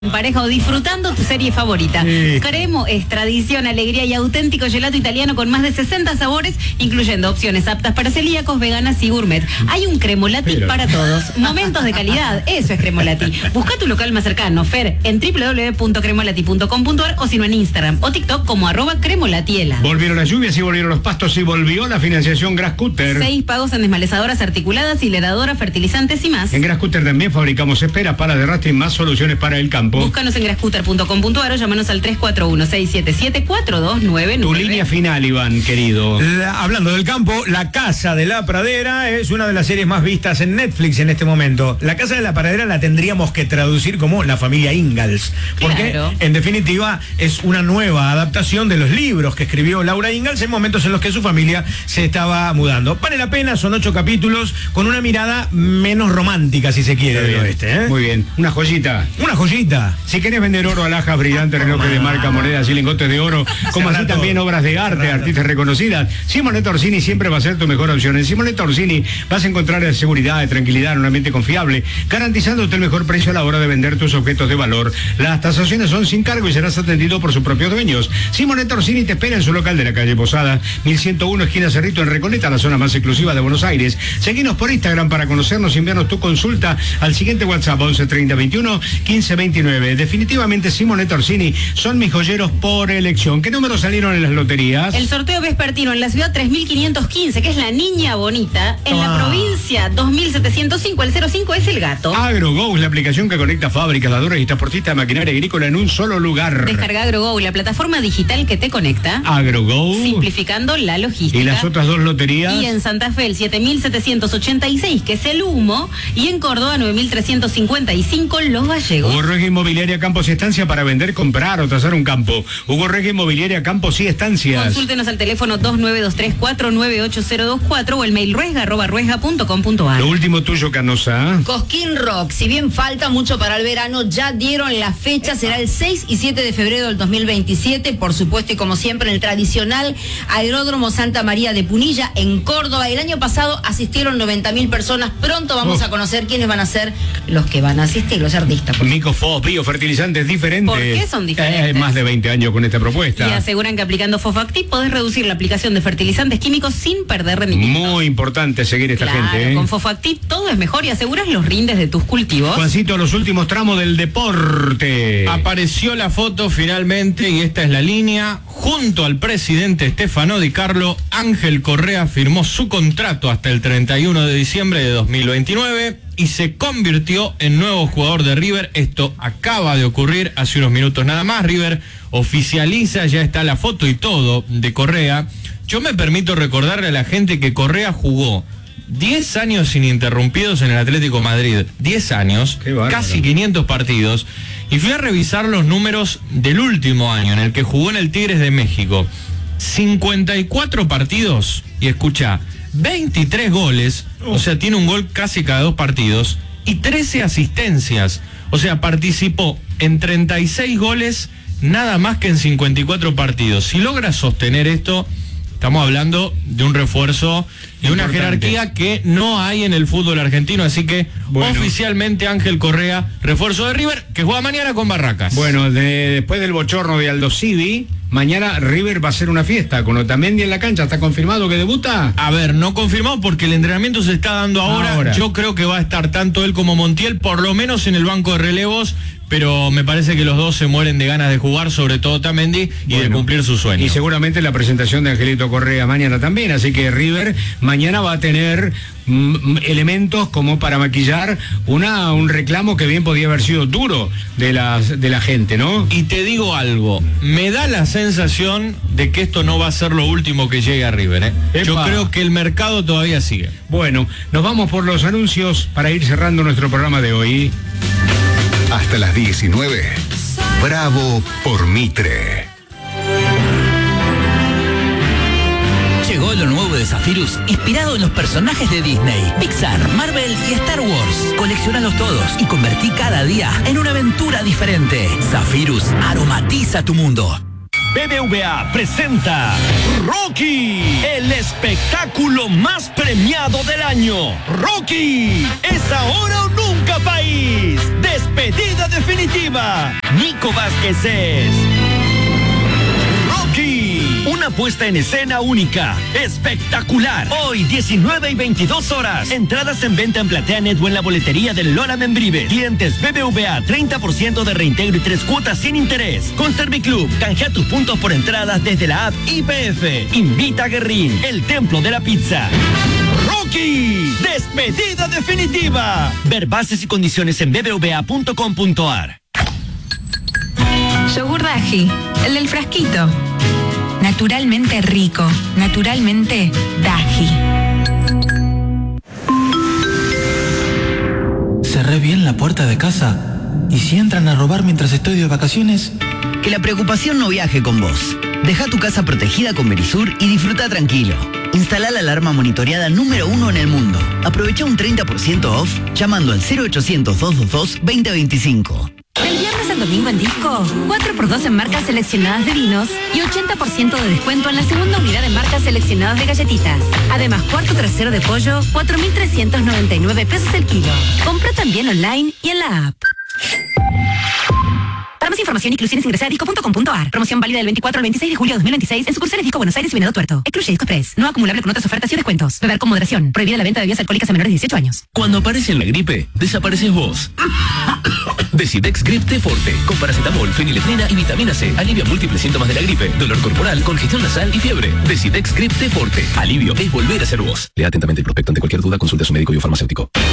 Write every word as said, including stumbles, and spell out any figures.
en pareja o disfrutando tu serie favorita. Sí. Cremo es tradición, alegría y auténtico gelato italiano con más de sesenta sabores, incluyendo opciones aptas para celíacos, veganas y gourmet. Hay un Cremolati Pero... para todos. Momentos de calidad, eso es Cremolati. Busca tu local más cercano, Fer, en doble u doble u doble u punto cremolati punto com punto a r o si no en Instagram o TikTok como arroba cremolatiela. Volvieron las lluvias y volvieron los pastos y volvió la financiación Grascutter. Seis pagos en desmalezadoras articuladas, hileradoras, fertilizantes y más. En Grascutter también fabricamos esperas para de arrastre y más soluciones para el campo. Búscanos en grascutter punto com punto a r o llámanos al tres cuatro uno, seis siete siete, cuatro dos nueve nueve. Tu línea final, Iván, querido. La- hablando del campo, La Casa de la Pradera es una de las series más vistas en Netflix en este momento. La Casa de la Pradera la tendríamos que traducir como La Familia Ingalls, porque Claro. en definitiva es una nueva adaptación de los libros que escribió Laura Ingalls en momentos en los que su familia se estaba mudando. Vale la pena, son ocho capítulos con una mirada menos romántica, si se quiere, Muy del bien, oeste, ¿eh? muy bien. Una joyita. Una joyita. Si querés vender oro, alhajas, brillantes, relojes de marca, monedas y lingotes de oro, como así Cerrato. también obras de arte, Cerrato. artistas reconocidas, Simonetta Orsini siempre va a ser tu mejor opción. En Simonetta Orsini vas a encontrar seguridad, tranquilidad, en un ambiente confiable, garantizándote el mejor precio a la hora de vender tus objetos de valor. Las tasaciones son sin cargo y serás atendido por sus propios dueños. Simonetta Orsini te espera en su local de la calle Posada, mil ciento uno, esquina Cerrito, en Recoleta, la zona más exclusiva de Buenos Aires. Seguinos por Instagram para conocernos y enviarnos tu consulta al siguiente WhatsApp once treinta veintiuno quince veintinueve. Definitivamente Simonetta Orsini son mis joyeros por elección. ¿Qué números salieron en las loterías? El sorteo vespertino en la ciudad tres mil quinientos quince, que es la niña bonita. En la Ah. provincia dos mil setecientos cinco, el cero cinco es el gato. AgroGo es la aplicación que conecta fábricas, dadores y transportistas de maquinaria agrícola en un solo lugar. Descarga AgroGo, la plataforma digital que te conecta, AgroGo. simplificando la logística. ¿Y las otras dos loterías? Y en Santa Fe el siete mil setecientos ochenta y seis, que es el humo, y en Córdoba nueve mil trescientos cincuenta y cinco, los gallegos. Hugo Regia Inmobiliaria Campos y Estancia para vender, comprar o trazar un campo. Hugo Regia Inmobiliaria Campos y Estancias. Consúltenos al teléfono dos nueve dos tres, cuatro nueve ocho cero dos cuatro o el mail ruesga arroba ruesga punto com punto a r. Lo último tuyo, Canosa. Cosquín Rock, si bien falta mucho para el verano, ya dieron la fecha, será el seis y siete de febrero del dos mil veintisiete, por supuesto, y como siempre en el tradicional Aeródromo Santa María de Punilla, en Córdoba. El año pasado asistieron noventa mil personas, pronto vamos Oh. a conocer quiénes van a ser los que van a asistir, los artistas. por Micofos, biofertilizantes diferentes. ¿Por qué son diferentes? Eh, más de veinte años con esta propuesta. Y aseguran que aplicando Fofactip podés reducir la aplicación de fertilizantes químicos sin perder rendimiento. Muy importante seguir esta Claro, gente. ¿eh? con Fofactip todo es mejor y aseguras los rindes de tus cultivos. Juancito, los últimos tramos del deporte. Apareció la foto finalmente y esta es la línea. Junto al presidente Stefano Di Carlo, Ángel Correa firmó su contrato hasta el treinta y uno de diciembre de dos mil veintinueve y se convirtió en nuevo jugador de River. Esto acaba de ocurrir hace unos minutos nada más. River oficializa, ya está la foto y todo de Correa. Yo me permito recordarle a la gente que Correa jugó diez años ininterrumpidos en el Atlético Madrid, diez años, Qué bárbaro. casi quinientos partidos, y fui a revisar los números del último año en el que jugó en el Tigres de México. cincuenta y cuatro partidos, y escucha, veintitrés goles, o sea, tiene un gol casi cada dos partidos, y trece asistencias, o sea, participó en treinta y seis goles, nada más que en cincuenta y cuatro partidos. Si logra sostener esto, estamos hablando de un refuerzo y una Importante. jerarquía que no hay en el fútbol argentino, así que Bueno. oficialmente Ángel Correa, refuerzo de River, que juega mañana con Barracas. Bueno, de- después del bochorno de Aldo Civi, mañana River va a hacer una fiesta con Otamendi en la cancha. ¿Está confirmado que debuta? A ver, no confirmado porque el entrenamiento se está dando ahora. Ahora. Yo creo que va a estar tanto él como Montiel, por lo menos en el banco de relevos, pero me parece que los dos se mueren de ganas de jugar, sobre todo Otamendi, y de Bueno. cumplir su sueño. Y seguramente la presentación de Angelito Correa mañana también, así que River mañana va a tener mm, elementos como para maquillar una un reclamo que bien podía haber sido duro de las de la gente, ¿no? Y te digo algo, me da la sensación de que esto no va a ser lo último que llegue a River, ¿eh? Yo Epa. creo que el mercado todavía sigue. Bueno, nos vamos por los anuncios para ir cerrando nuestro programa de hoy. Hasta las diecinueve. Bravo por Mitre. Llegó lo nuevo de Zafirus, inspirado en los personajes de Disney, Pixar, Marvel y Star Wars. Coleccionalos todos y convertí cada día en una aventura diferente. Zafirus aromatiza tu mundo. B B V A presenta Rocky, el espectáculo más premiado del año. Rocky, es ahora o nunca, país. Despedida definitiva. Nico Vázquez es Rocky, una puesta en escena única, espectacular. Hoy, diecinueve y veintidós horas. Entradas en venta en PlateaNet o en la boletería del Lola Membrives. Clientes B B V A, treinta por ciento de reintegro y tres cuotas sin interés. Con Serviclub, canjea tus puntos por entradas desde la app I P F. Invita a Guerrín, el templo de la pizza. Rocky, despedida definitiva. Ver bases y condiciones en b b v a punto com punto a r. Yogur Daji, el del frasquito. Naturalmente rico, naturalmente Daji. Cerré bien la puerta de casa. ¿Y si entran a robar mientras estoy de vacaciones? Que la preocupación no viaje con vos. Deja tu casa protegida con Verisur y disfruta tranquilo. Instala la alarma monitoreada número uno en el mundo. Aprovecha un treinta por ciento off llamando al cero ochocientos, doscientos veintidós, veinte veinticinco. Del viernes al domingo en Disco, cuatro por dos en marcas seleccionadas de vinos y ochenta por ciento de descuento en la segunda unidad de marcas seleccionadas de galletitas. Además, cuarto trasero de pollo, cuatro mil trescientos noventa y nueve pesos el kilo. Compra también online y en la app. Para más información, inclusiones, ingresa a disco punto com punto a r. Promoción válida del veinticuatro al veintiséis de julio de dos mil veintiséis en sucursales Disco Buenos Aires y Venado Tuerto. Excluye Disco Express. No acumulable con otras ofertas y descuentos. Beber con moderación. Prohibida la venta de bebidas alcohólicas a menores de dieciocho años. Cuando aparece la gripe, desapareces vos. Decidex Grip T Forte, con paracetamol, fenilefrina y vitamina C. Alivia múltiples síntomas de la gripe, dolor corporal, congestión nasal y fiebre. Decidex Grip T Forte. Alivio es volver a ser vos. Lea atentamente el prospecto. Ante cualquier duda, consulte a su médico y o farmacéutico.